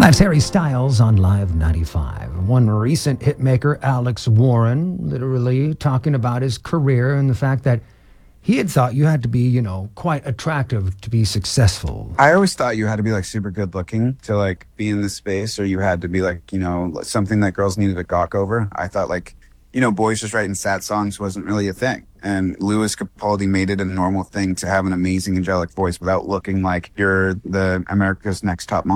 That's Harry Styles on Live 95. One recent hitmaker, Alex Warren, literally talking about his career and the fact that he had thought you had to be, quite attractive to be successful. I always thought you had to be like super good looking to like be in this space, or you had to be like, something that girls needed to gawk over. I thought like, boys just writing sad songs wasn't really a thing. And Lewis Capaldi made it a normal thing to have an amazing angelic voice without looking like you're the America's Next Top Model.